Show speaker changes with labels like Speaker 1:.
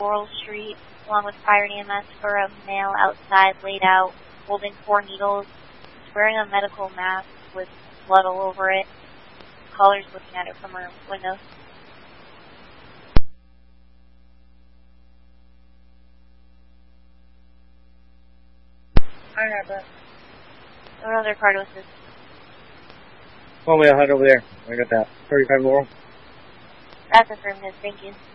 Speaker 1: Laurel Street, along with fire and EMS for a male outside laid out, holding 4 needles. He's wearing a medical mask with blood all over it. Caller's looking at it from her window.
Speaker 2: I have that.
Speaker 1: What other car to assist?
Speaker 3: One way, I'll head over there. I got that. 35 Laurel.
Speaker 1: That's affirmative, thank you.